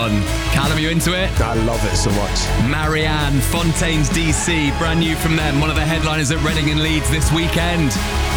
on. Callum, you into it? I love it so much. Marianne, Fontaine's DC, brand new from them, one of the headliners at Reading and Leeds this weekend.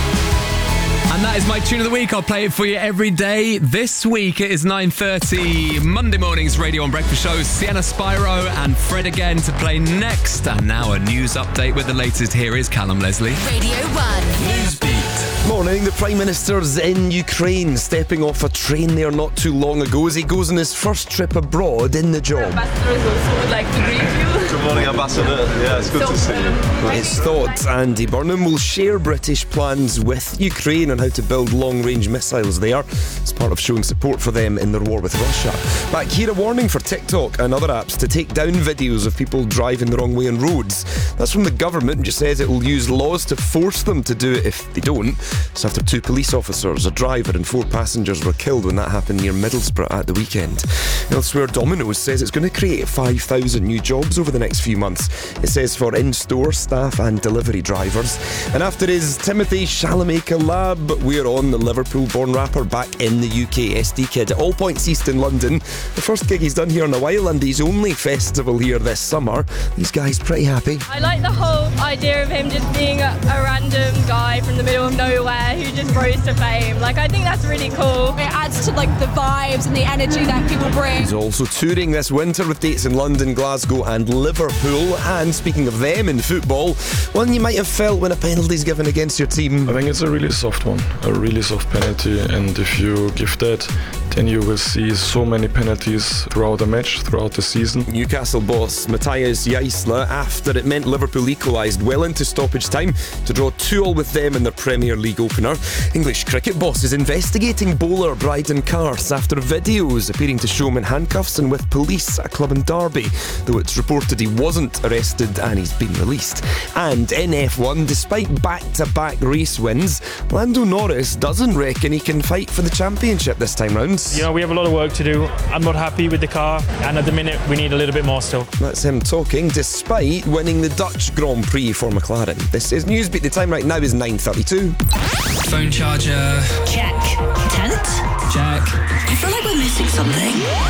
And that is my tune of the week. I'll play it for you every day. This week it is 9:30, Monday morning's Radio 1 Breakfast Show. Sienna Spyro and Fred again to play next. And now a news update with the latest. Here is Callum Leslie. Radio 1. Newsbeat. Morning, the Prime Minister's in Ukraine, stepping off a train there not too long ago as he goes on his first trip abroad in the job. Ambassadors also would like to greet you. Good morning, Ambassador. Yeah, it's good to see you. It's thought Andy Burnham will share British plans with Ukraine on how to build long-range missiles there as part of showing support for them in their war with Russia. Back here, a warning for TikTok and other apps to take down videos of people driving the wrong way on roads. That's from the government, which says it will use laws to force them to do it if they don't. So after 2 police officers, a driver and 4 passengers were killed when that happened near Middlesbrough at the weekend. Elsewhere, Domino's says it's going to create 5,000 new jobs over the next few months. It says for in-store staff and delivery drivers. And after his Timothée Chalamet collab, we're on the Liverpool-born rapper back in the UK. SD Kid at All Points East in London. The first gig he's done here in a while and his only festival here this summer. These guys pretty happy. I like the whole idea of him just being a random guy from the middle of nowhere who just rose to fame. Like, I think that's really cool. It adds to like the vibes and the energy that people bring. He's also touring this winter with dates in London, Glasgow and Liverpool. And speaking of them in football, one you might have felt when a penalty's given against your team. I think it's a really soft one, a really soft penalty, and if you give that, then you will see so many penalties throughout the match, throughout the season. Newcastle boss Matthias Jaisler, after it meant Liverpool equalised well into stoppage time to draw 2-2 with them in their Premier League opener. English cricket boss is investigating bowler Bryden Carse after videos appearing to show him in handcuffs and with police at a club in Derby, though it's reported he wasn't arrested and he's been released. And in F1, despite back-to-back race wins, Lando Norris doesn't reckon he can fight for the championship this time round. You know, we have a lot of work to do. I'm not happy with the car, and at the minute we need a little bit more still. That's him talking, despite winning the Dutch Grand Prix for McLaren. This is Newsbeat. The time right now is 9:32. Phone charger. Check. Tent? Check. I feel like we're missing something.